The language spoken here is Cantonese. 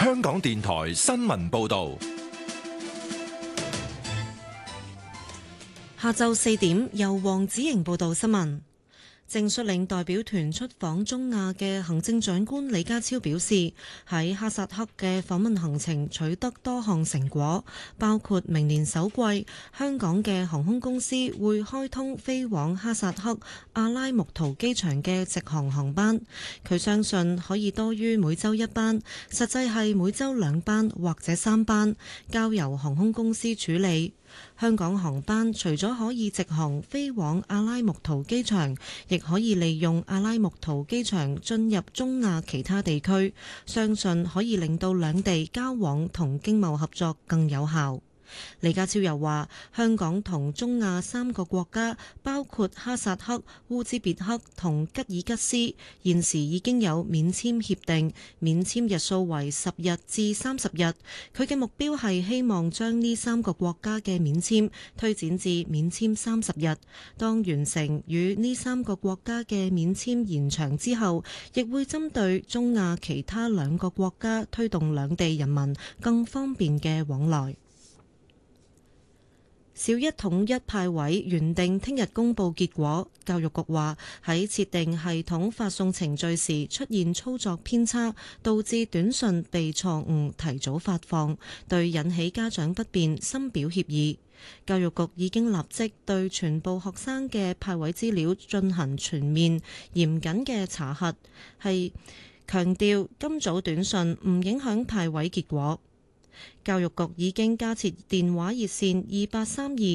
香港電台新聞報道。 下晝4點，由黃子瑩報道新聞。正率領代表團出訪中亞嘅行政長官李家超表示，喺哈薩克嘅訪問行程取得多項成果，包括明年首季香港嘅航空公司會開通飛往哈薩克阿拉木圖機場嘅直航航班。佢相信可以多於每週1班，實際係每週2班或者3班，交由航空公司處理。香港航班除咗可以直航飛往阿拉木圖機場，亦可以利用阿拉木圖機場進入中亞其他地區，相信可以令到兩地交往同經貿合作更有效。李家超又話，香港同中亞3個國家，包括哈薩克、烏茲別克同吉爾吉斯，現時已經有免簽協定，免簽日數為10日至30日。佢嘅目標係希望將呢3個國家嘅免簽推展至免簽30日。當完成與呢3個國家嘅免簽延長之後，亦會針對中亞其他2個國家推動兩地人民更方便嘅往來。小一統一派位原定聽日公佈結果，教育局話喺設定系統發送程序時出現操作偏差，導致短訊被錯誤提早發放，對引起家長不便深表歉意。教育局已經立即對全部學生嘅派位資料進行全面嚴謹嘅查核，係強調今早短訊唔影響派位結果。教育局已經加設電話熱線2832